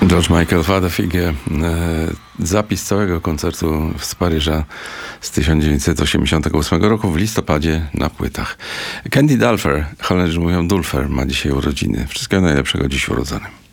George Michael, Father Figure. Zapis całego koncertu z Paryża z 1988 roku w listopadzie na płytach. Candy Dulfer, Holendrzy mówią Dulfer, ma dzisiaj urodziny. Wszystkiego najlepszego dziś urodzonym.